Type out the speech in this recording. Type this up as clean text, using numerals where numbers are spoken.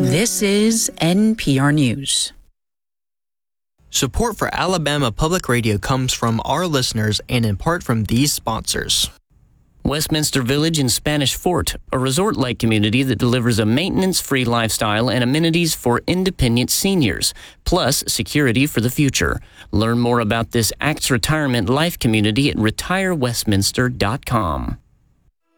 This is NPR News. Support for Alabama Public Radio comes from our listeners and in part from these sponsors. Westminster Village in Spanish Fort, a resort-like community that delivers a maintenance-free lifestyle and amenities for independent seniors, plus security for the future. Learn more about this ACTS Retirement Life community at retirewestminster.com.